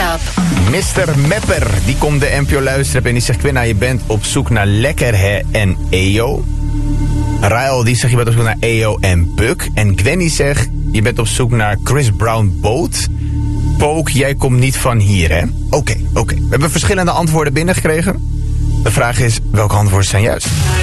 Wetenschap. Mr. Mepper, die komt de NPO luisteren en die zegt... Quinna, je bent op zoek naar lekker hè en EO. Rael, die zegt je bent op zoek naar EO en Buck. En Gwenny zegt, je bent op zoek naar Chris Brown Boat. Pook, jij komt niet van hier, hè? Oké. We hebben verschillende antwoorden binnengekregen. De vraag is, welke antwoorden zijn juist?